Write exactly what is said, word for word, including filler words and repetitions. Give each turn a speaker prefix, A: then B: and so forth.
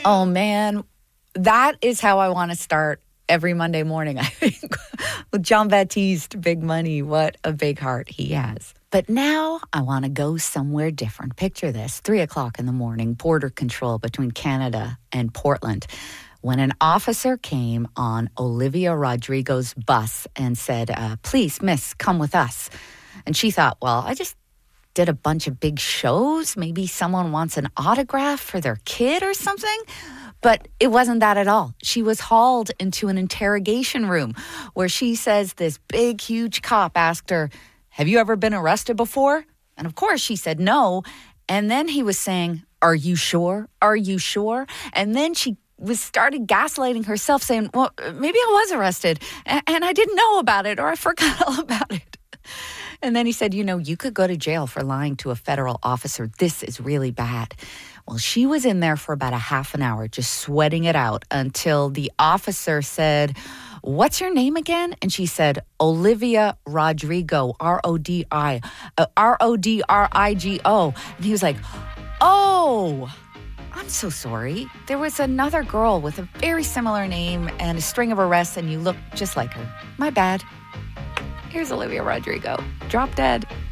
A: Oh, man. That is how I want to start every Monday morning, I think. With Jon Batiste, big money. What a big heart he has. But now I want to go somewhere different. Picture this, three o'clock in the morning, border control between Canada and Portland, when an officer came on Olivia Rodrigo's bus and said, uh, please, miss, come with us. And she thought, well, I just did a bunch of big shows. Maybe someone wants an autograph for their kid or something. But it wasn't that at all. She was hauled into an interrogation room where she says this big, huge cop asked her, have you ever been arrested before? And of course she said no. And then he was saying, are you sure? Are you sure? And then she was started gaslighting herself saying, well, maybe I was arrested and, and I didn't know about it or I forgot all about it. And then he said, you know, you could go to jail for lying to a federal officer. This is really bad. Well, she was in there for about a half an hour, just sweating it out until the officer said, what's your name again? And she said, Olivia Rodrigo, R O D I, uh, R O D R I G O. And he was like, oh, I'm so sorry. There was another girl with a very similar name and a string of arrests, and you look just like her. My bad. Here's Olivia Rodrigo. Drop dead.